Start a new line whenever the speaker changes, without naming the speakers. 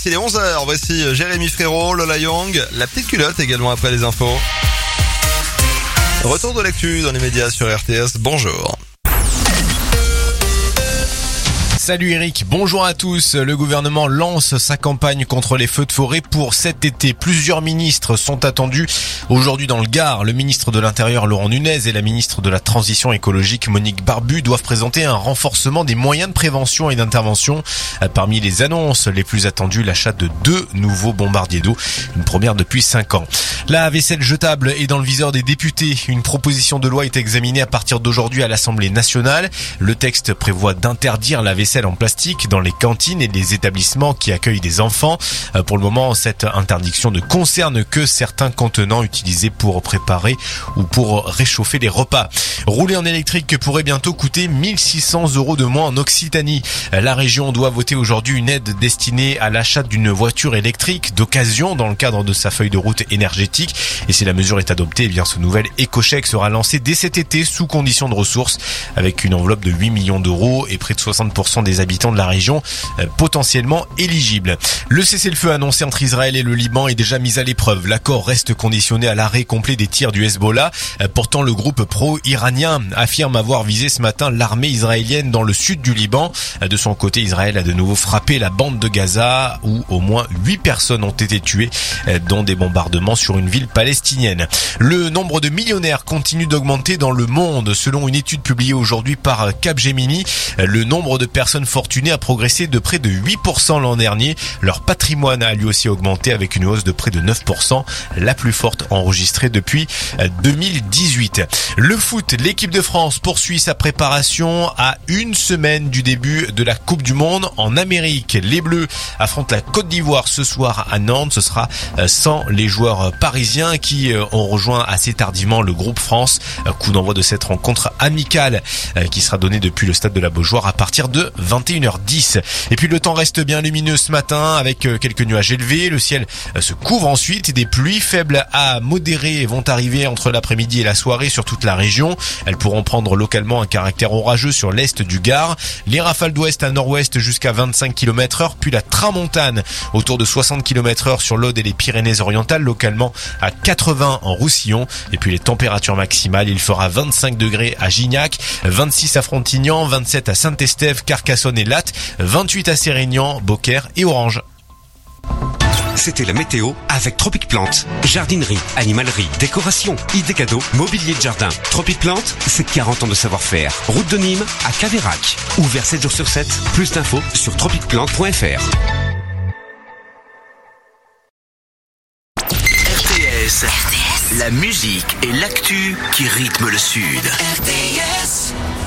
Il est 11h, voici Jérémy Frérot, Lola Young, la petite culotte également après les infos. Retour de l'actu dans les médias sur RTS, bonjour.
Salut Eric, bonjour à tous. Le gouvernement lance sa campagne contre les feux de forêt pour cet été. Plusieurs ministres sont attendus aujourd'hui dans le Gard. Le ministre de l'Intérieur Laurent Nunez et la ministre de la Transition écologique Monique Barbu doivent présenter un renforcement des moyens de prévention et d'intervention. Parmi les annonces les plus attendues, l'achat de 2 nouveaux bombardiers d'eau, une première depuis 5 ans. La vaisselle jetable est dans le viseur des députés. Une proposition de loi est examinée à partir d'aujourd'hui à l'Assemblée nationale. Le texte prévoit d'interdire la vaisselle en plastique dans les cantines et les établissements qui accueillent des enfants. Pour le moment, cette interdiction ne concerne que certains contenants utilisés pour préparer ou pour réchauffer les repas. Rouler en électrique pourrait bientôt coûter 1 600 € de moins en Occitanie. La région doit voter aujourd'hui une aide destinée à l'achat d'une voiture électrique d'occasion dans le cadre de sa feuille de route énergétique. Et si la mesure est adoptée, ce nouvel éco-chèque sera lancé dès cet été sous condition de ressources avec une enveloppe de 8 millions d'euros et près de 60% des habitants de la région potentiellement éligibles. Le cessez-le-feu annoncé entre Israël et le Liban est déjà mis à l'épreuve. L'accord reste conditionné à l'arrêt complet des tirs du Hezbollah. Pourtant, le groupe pro-iranien affirme avoir visé ce matin l'armée israélienne dans le sud du Liban. De son côté, Israël a de nouveau frappé la bande de Gaza où au moins 8 personnes ont été tuées dans des bombardements sur une ville palestinienne. Le nombre de millionnaires continue d'augmenter dans le monde. Selon une étude publiée aujourd'hui par Capgemini, le nombre de personnes fortunées a progressé de près de 8% l'an dernier. Leur patrimoine a lui aussi augmenté avec une hausse de près de 9%, la plus forte enregistrée depuis 2018. Le foot, l'équipe de France poursuit sa préparation à une semaine du début de la Coupe du Monde en Amérique. Les Bleus affrontent la Côte d'Ivoire ce soir à Nantes. Ce sera sans les joueurs parisiens qui ont rejoint assez tardivement le groupe France. Coup d'envoi de cette rencontre amicale qui sera donnée depuis le stade de la Beaujoire à partir de 21h10. Et puis le temps reste bien lumineux ce matin avec quelques nuages élevés. Le ciel se couvre ensuite. Des pluies faibles à modérées vont arriver entre l'après-midi et la soirée sur toute la région. Elles pourront prendre localement un caractère orageux sur l'est du Gard. Les rafales d'ouest à nord-ouest jusqu'à 25 km/h, puis la tramontane autour de 60 km/h sur l'Aude et les Pyrénées-Orientales, localement à 80 en Roussillon. Et puis les températures maximales, il fera 25 degrés à Gignac, 26 à Frontignan, 27 à Saint-Estève, Carcassonne et Latte, 28 à Sérignan, Beaucaire et Orange.
C'était la météo avec Tropic Plante. Jardinerie, animalerie, décoration, idées cadeaux, mobilier de jardin. Tropic Plante, c'est 40 ans de savoir-faire. Route de Nîmes à Caveyrac. Ouvert 7 jours sur 7. Plus d'infos sur tropicplante.fr.
RTS, la musique et l'actu qui rythment le Sud. RTS.